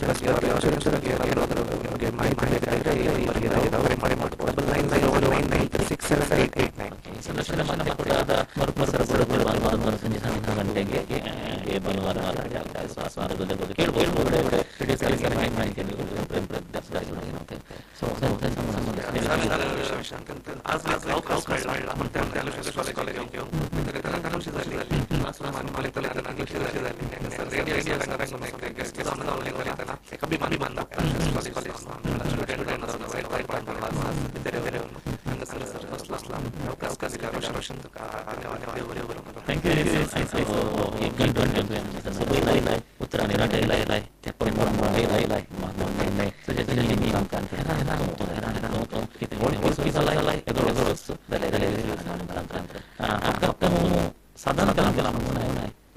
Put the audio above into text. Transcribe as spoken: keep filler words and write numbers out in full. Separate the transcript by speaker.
Speaker 1: ನಿಮಗೆ ಮಾಹಿತಿ ಬೇಕಾದರೆ ಇವರಿಗೆ ಅವರೇ ಮಾಡಿ ಮಾಡ್ಬೋದು. Nine nine one nine nine six seven eight eight nine
Speaker 2: ಸಂದರ್ಶನ ಮತ್ತೆ ಕೂಡ ಅದ ಮರುಪ್ರಸಾರಗೊಳ್ಳುವ ಭಾನುವಾರ ಸಂಜೆ ಹನ್ನೊಂದು ಗಂಟೆಗೆ ಈ ಭಾನುವಾರ ಕೇಳ್ಬೋದು. ಮಾಹಿತಿಯನ್ನು ಥ್ಯಾಂಕ್ ಯು.